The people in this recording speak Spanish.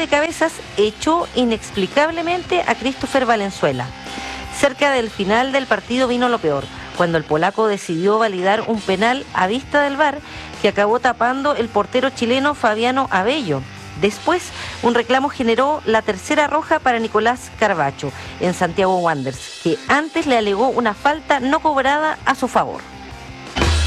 cabezas echó inexplicablemente a Christopher Valenzuela. Cerca del final del partido vino lo peor, cuando el polaco decidió validar un penal a vista del VAR que acabó tapando el portero chileno Fabiano Abello. Después, un reclamo generó la tercera roja para Nicolás Carbacho en Santiago Wanderers, que antes le alegó una falta no cobrada a su favor.